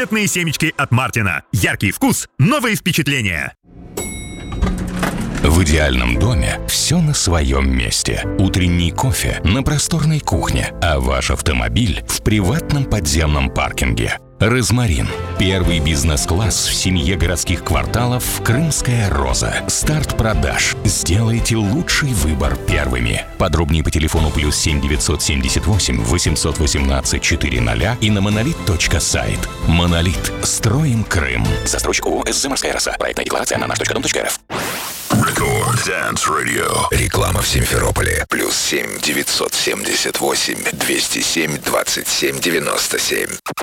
Раритетные семечки от Мартина. Яркий вкус, новые впечатления. В идеальном доме все на своем месте. Утренний кофе на просторной кухне, а ваш автомобиль в приватном подземном паркинге. «Розмарин» – первый бизнес-класс в семье городских кварталов «Крымская роза». Старт продаж. Сделайте лучший выбор первыми. Подробнее по телефону +7 978 818 400 и на monolith.сайт. «Монолит». Строим Крым. Застройщик ООО «СЗ Морская роса». Проектная декларация на nаш.дом.рф. Record Dance Radio. Реклама в Симферополе. +7 978 207 27 97.